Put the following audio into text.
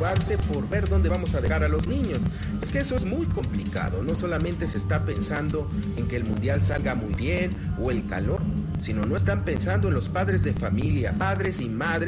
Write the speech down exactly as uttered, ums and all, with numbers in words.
preocuparse por ver dónde vamos a dejar a los niños. Es que eso es muy complicado. No solamente se está pensando en que el mundial salga muy bien o el calor, sino no están pensando en los padres de familia, padres y madres